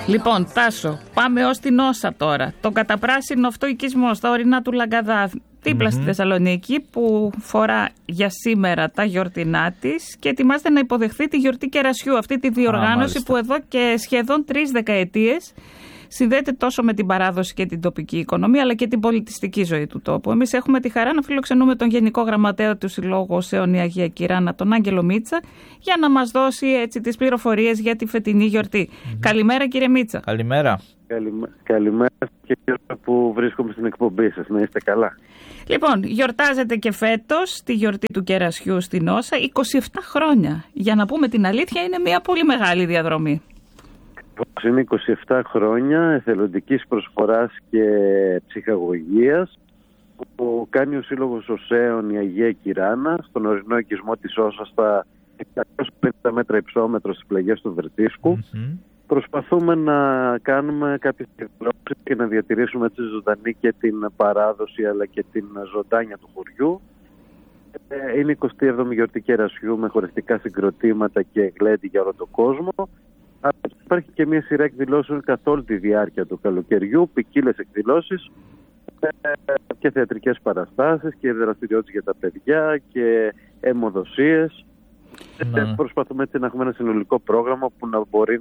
Λοιπόν, Τάσο, πάμε ως την Όσα τώρα. Το καταπράσινο αυτό οικισμό στα ορεινά του Λαγκαδά, δίπλα στη Θεσσαλονίκη, που φορά για σήμερα τα γιορτινά της και ετοιμάζεται να υποδεχθεί τη γιορτή Κερασιού. Αυτή τη διοργάνωση που εδώ και σχεδόν 3 δεκαετίες συνδέεται τόσο με την παράδοση και την τοπική οικονομία, αλλά και την πολιτιστική ζωή του τόπου. Εμείς έχουμε τη χαρά να φιλοξενούμε τον Γενικό Γραμματέα του Συλλόγου Οσέων η Αγία Κυράνα, τον Άγγελο Μίτσα, για να μας δώσει έτσι τις πληροφορίες για τη φετινή γιορτή. Καλημέρα, κύριε Μίτσα. Καλημέρα. Καλημέρα και που βρίσκομαι στην εκπομπή σας. Να είστε καλά. Λοιπόν, γιορτάζετε και φέτος τη γιορτή του Κερασιού στην Όσα, 27 χρόνια. Για να πούμε την αλήθεια, είναι μια πολύ μεγάλη διαδρομή. Είναι 27 χρόνια εθελοντικής προσφοράς και ψυχαγωγίας που κάνει ο Σύλλογος Οσέων η Αγία Κυράνα στον ορεινό οικισμό της Όσα στα 650 μέτρα υψόμετρο στις πλαγιές του Βερτίσκου. Προσπαθούμε να κάνουμε κάποιες εκδηλώσεις και να διατηρήσουμε έτσι ζωντανή και την παράδοση αλλά και την ζωντάνια του χωριού. Είναι η 27η γιορτή Κερασιού με χορευτικά συγκροτήματα και γλέντι για όλο τον κόσμο. Υπάρχει και μια σειρά εκδηλώσεων καθ' όλη τη διάρκεια του καλοκαιριού, ποικίλες εκδηλώσεις και θεατρικές παραστάσεις και δραστηριότητες για τα παιδιά και αιμοδοσίες. Προσπαθούμε έτσι να έχουμε ένα συνολικό πρόγραμμα που να μπορεί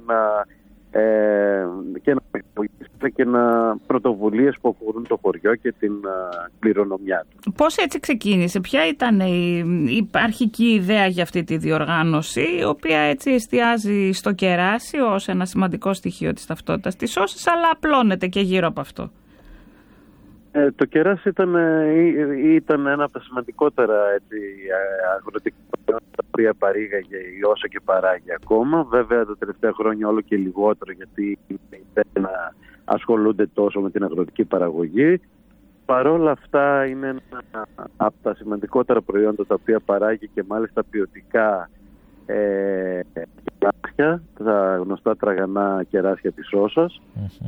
και να πρωτοβουλίες που αφορούν το χωριό και την κληρονομιά του. Πώς έτσι ξεκίνησε, ποια ήταν η αρχική ιδέα για αυτή τη διοργάνωση, η οποία έτσι εστιάζει στο κεράσι ως ένα σημαντικό στοιχείο της ταυτότητας της Όσας, αλλά απλώνεται και γύρω από αυτό? Το κεράσι ήταν ένα από τα σημαντικότερα αγροτικά τα οποία παρήγαγε η Όσα και παράγει ακόμα. Βέβαια τα τελευταία χρόνια όλο και λιγότερο, γιατί δεν ασχολούνται τόσο με την αγροτική παραγωγή. Παρόλα αυτά είναι ένα από τα σημαντικότερα προϊόντα τα οποία παράγει και μάλιστα ποιοτικά κεράσια, τα γνωστά τραγανά κεράσια της Όσας.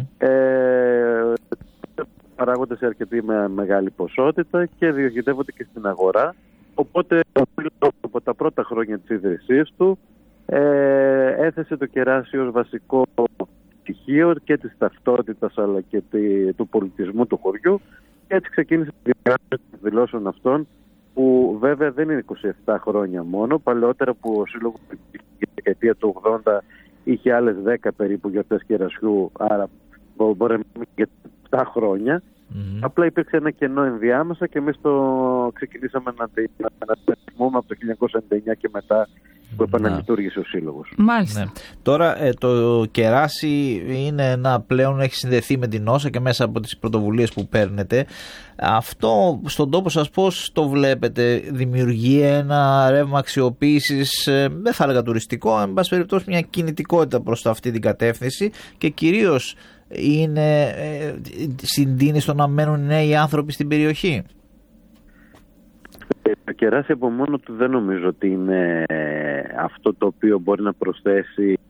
Παράγονται σε αρκετή μεγάλη ποσότητα και διοχετεύονται και στην αγορά. Οπότε από τα πρώτα χρόνια της ίδρυσής του έθεσε το κεράσι ως βασικό στοιχείο και της ταυτότητας αλλά και του πολιτισμού του χωριού, και έτσι ξεκίνησε τη διαδικασία των εκδηλώσεων αυτών, που βέβαια δεν είναι 27 χρόνια μόνο. Παλαιότερα που ο Σύλλογος στη δεκαετία του 80 είχε άλλες 10 περίπου γιορτές Κερασιού, άρα μπορεί να μην και 7 χρόνια. Απλά υπήρξε ένα κενό ενδιάμεσα και εμείς το ξεκινήσαμε να θυμούμε από το 1999 και μετά που επαναλειτουργήσε ο Σύλλογος. Μάλιστα. Ναι. Τώρα το κεράσι είναι πλέον έχει συνδεθεί με την Όσα και μέσα από τις πρωτοβουλίες που παίρνετε. Αυτό στον τόπο σας πώς το βλέπετε? Δημιουργεί ένα ρεύμα αξιοποίησης, δεν θα έλεγα τουριστικό, εν πάση περιπτώσει μια κινητικότητα προς αυτή την κατεύθυνση, και κυρίως συντείνει στο να μένουν νέοι άνθρωποι στην περιοχή? Το κεράσι από μόνο του δεν νομίζω ότι είναι αυτό το οποίο μπορεί να προσθέσει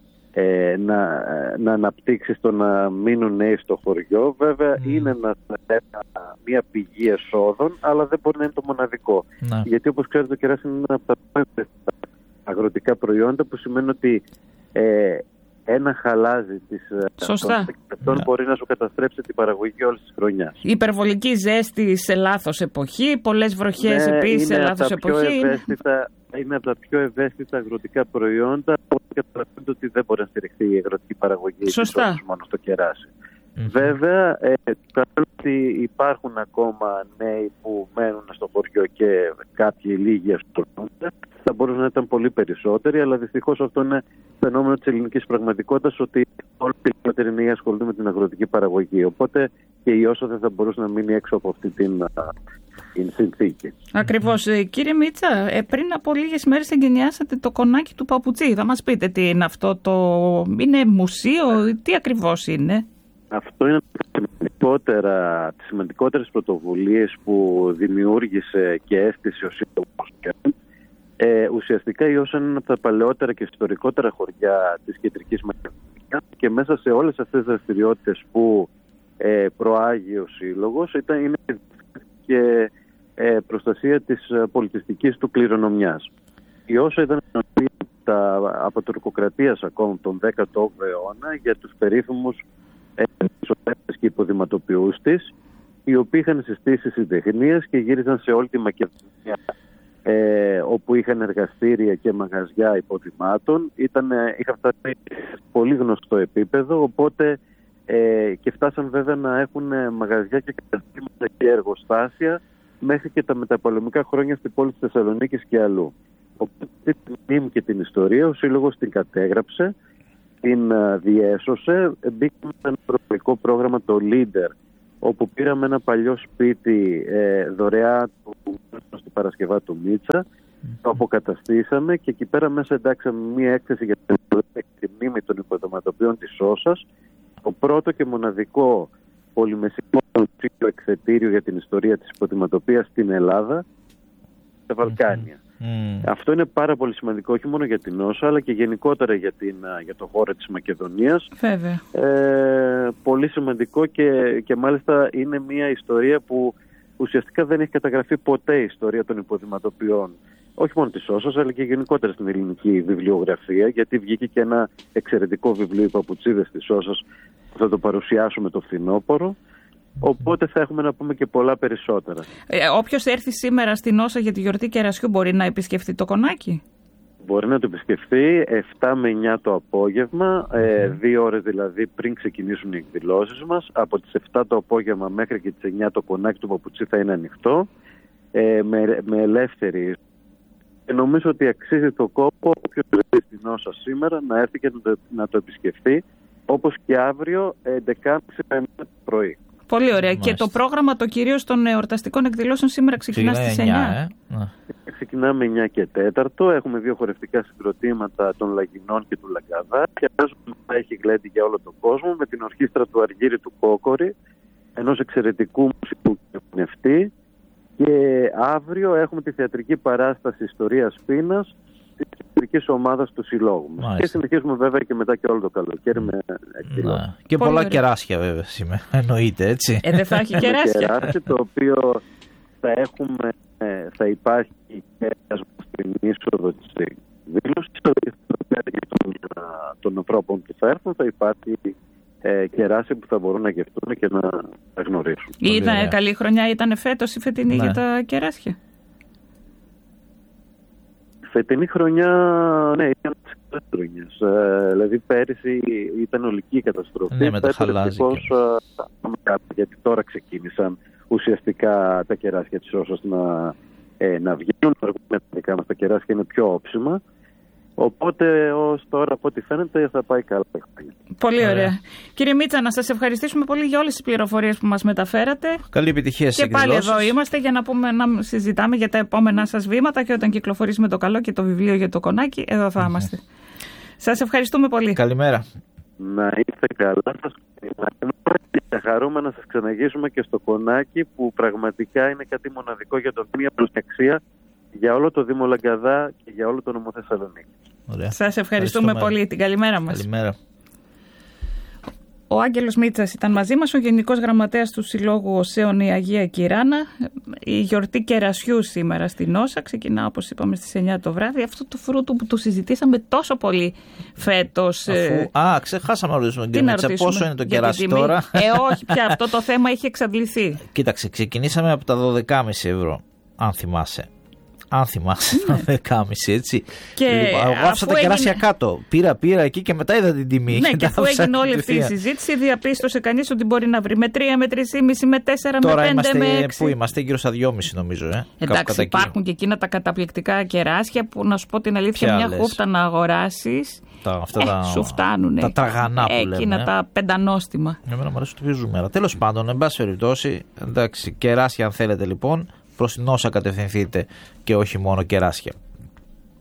να αναπτύξει στο να μείνουν νέοι στο χωριό. Βέβαια είναι μια πηγή εσόδων, αλλά δεν μπορεί να είναι το μοναδικό. Γιατί όπως ξέρετε το κεράσι είναι ένα από τα αγροτικά προϊόντα, που σημαίνει ότι ένα χαλάζι των μπορεί να σου καταστρέψει την παραγωγή όλης της χρονιάς. Υπερβολική ζέστη σε λάθος εποχή, πολλές βροχές επίσης σε λάθος εποχή. Είναι από τα πιο ευαίσθητα αγροτικά προϊόντα, που καταλαβαίνετε ότι δεν μπορεί να στηριχθεί η αγροτική παραγωγή μόνο στο κεράσι. Βέβαια, ότι υπάρχουν ακόμα νέοι που μένουν στο χωριό και κάποιοι λίγοι ασχολούνται. Θα μπορούσαν να ήταν πολύ περισσότεροι, αλλά δυστυχώς αυτό είναι φαινόμενο της ελληνικής πραγματικότητας, ότι όλοι οι περισσότεροι νέοι ασχολούνται με την αγροτική παραγωγή. Οπότε και η Όσα δεν θα μπορούσε να μείνει έξω από αυτή την συνθήκη. Ακριβώς. Κύριε Μίτσα, πριν από λίγες μέρες εγκαινιάσατε το κονάκι του Παπουτσί. Θα μας πείτε τι είναι αυτό? Είναι μουσείο, τι ακριβώς είναι? Αυτό είναι από τις σημαντικότερες πρωτοβουλίες που δημιούργησε και έστησε ο Σύλλογος. Ουσιαστικά η Όσα είναι ένα από τα παλαιότερα και ιστορικότερα χωριά της κεντρικής Μακεδονίας, και μέσα σε όλες αυτές τις δραστηριότητες που προάγει ο Σύλλογος είναι και προστασία της πολιτιστικής του κληρονομιάς. Η Όσα ήταν από τουρκοκρατίας ακόμα τον 18ο αιώνα για τους περίφημους ισοδέπτες και υποδηματοποιούς της, οι οποίοι είχαν συστήσει συντεχνίες και γύριζαν σε όλη τη Μακεδονία, όπου είχαν εργαστήρια και μαγαζιά υποδημάτων. Είχαν φτάσει πολύ γνωστό επίπεδο, οπότε και φτάσαν βέβαια να έχουν μαγαζιά και καταστήματα και εργοστάσια μέχρι και τα μεταπολεμικά χρόνια στην πόλη της Θεσσαλονίκης και αλλού. Οπότε την μνήμη και την ιστορία ο Σύλλογος την κατέγραψε, την διέσωσε. Μπήκαμε σε ένα ευρωπαϊκό πρόγραμμα, το Leader, όπου πήραμε ένα παλιό σπίτι δωρεά στην Παρασκευά του Μίτσα, το αποκαταστήσαμε και εκεί πέρα μέσα εντάξαμε μία έκθεση για τη μνήμη των υποδοματοποιών της Σώσας, το πρώτο και μοναδικό πολυμεσικό εκθετήριο για την ιστορία της υποδηματοποίησης στην Ελλάδα, στα Βαλκάνια. Αυτό είναι πάρα πολύ σημαντικό, όχι μόνο για την Όσα, αλλά και γενικότερα για το χώρο της Μακεδονίας. Βέβαια. Πολύ σημαντικό και μάλιστα είναι μια ιστορία που ουσιαστικά δεν έχει καταγραφεί ποτέ η ιστορία των υποδηματοποιών. Όχι μόνο της Όσας, αλλά και γενικότερα στην ελληνική βιβλιογραφία, γιατί βγήκε και ένα εξαιρετικό βιβλίο, οι Παπουτσίδες της Όσας, που θα το παρουσιάσουμε το φθινόπωρο. Οπότε θα έχουμε να πούμε και πολλά περισσότερα. Όποιος έρθει σήμερα στην Όσα για τη γιορτή Κερασιού μπορεί να επισκεφτεί το κονάκι? Μπορεί να το επισκεφτεί 7 με 9 το απόγευμα, 2 ώρες δηλαδή πριν ξεκινήσουν οι εκδηλώσεις μας. Από τις 7 το απόγευμα μέχρι και τις 9 το κονάκι του Παπουτσί θα είναι ανοιχτό, με ελεύθερη. Νομίζω ότι αξίζει το κόπο όποιος έρθει στην Όσα σήμερα να έρθει και να το επισκεφτεί, όπως και αύριο 11.30 με 1 το πρωί. Πολύ ωραία. Μάλιστα. Και το πρόγραμμα το κυρίως των εορταστικών εκδηλώσεων σήμερα ξεκινά στις 9. Ξεκινάμε 9 και 4. Έχουμε 2 χορευτικά συγκροτήματα των Λαγινών και του Λαγκαδά. Και αμέσως μετά έχει γλέντι για όλο τον κόσμο με την ορχήστρα του Αργύρη του Κόκορη, ενός εξαιρετικού μουσικού κινευτή. Και αύριο έχουμε τη θεατρική παράσταση Ιστορίας Πείνας της θεατρικής ομάδας του Συλλόγου μας. Μάλιστα. Και συνεχίζουμε βέβαια και μετά και όλο το καλοκαίρι με εκδηλώσεις. Και πολλά ωραία κεράσια βέβαια σήμερα, εννοείται, έτσι. Δεν θα έχει κεράσια. Κεράσι, το οποίο θα υπάρχει και στην είσοδο της εκδήλωσης, των ανθρώπων που θα έρθουν θα υπάρχει κεράσι που θα μπορούν να γευτούν και να γνωρίσουν. Ήταν καλή χρονιά, ήταν φέτος η φετινή για τα κεράσια? Φετινή χρονιά, ναι, ήταν καλές χρονιές. Δηλαδή πέρυσι ήταν ολική η καταστροφή. Ναι, με τα χαλάζι. Γιατί τώρα ξεκίνησαν ουσιαστικά τα κεράσια της Όσας να βγαίνουν. Τα δικά μας τα κεράσια είναι πιο όψιμα. Οπότε ως τώρα από ό,τι φαίνεται θα πάει καλά. Πολύ ωραία. Κύριε Μίτσα, να σας ευχαριστήσουμε πολύ για όλες τις πληροφορίες που μας μεταφέρατε. Καλή επιτυχία στις εκδηλώσεις. Και πάλι εδώ είμαστε για να συζητάμε για τα επόμενά σας βήματα και όταν κυκλοφορήσουμε το καλό και το βιβλίο για το κονάκι, εδώ θα είμαστε. Σας ευχαριστούμε πολύ. Καλημέρα. Να είστε καλά. Θα χαρούμε να σας ξαναγήσουμε και στο κονάκι, που πραγματικά είναι κάτι μοναδικό για τον μία προσεξία για όλο το Δήμο Λαγκαδά και για όλο το νομό Θεσσαλονίκη. Σας ευχαριστούμε πολύ. Την καλημέρα μας. Καλημέρα. Ο Άγγελος Μίτσας ήταν μαζί μας, ο Γενικός Γραμματέας του Συλλόγου Οσέων η Αγία Κυράνα. Η γιορτή Κερασιού σήμερα στην Όσα ξεκινά, όπως είπαμε, στις 9 το βράδυ. Αυτό το φρούτο που το συζητήσαμε τόσο πολύ φέτος. Ξεχάσαμε να ρωτήσουμε την Μίτσα πόσο είναι το κεράσι τώρα. Όχι πια, αυτό το θέμα έχει εξαντληθεί. Κοίταξε, ξεκινήσαμε από τα 12,5 ευρώ, αν θυμάσαι. Αν θυμάσαι, 12,5 έτσι. Και εγώ άφησα τα κεράσια κάτω. Πήρα εκεί και μετά είδα την τιμή. Ναι, και αφού έγινε όλη αυτή η συζήτηση, διαπίστωσε κανείς ότι μπορεί να βρει με 3, με 3,5, με 4, τώρα με 5, με 6. Πού είμαστε, γύρω στα 2,5 νομίζω. Εντάξει, υπάρχουν και εκείνα τα καταπληκτικά κεράσια που, να σου πω την αλήθεια, μια χούφτα να αγοράσεις. Σου φτάνουνε. Τα τραγανά που λέμε. Εκείνα τα πεντανόστιμα. Εμένα μου αρέσει το πιο ζουμέρα. Τέλος πάντων, εν πάση περιπτώσει, εντάξει, κεράσια αν θέλετε λοιπόν, προς την Όσα κατευθυνθείτε και όχι μόνο κεράσια.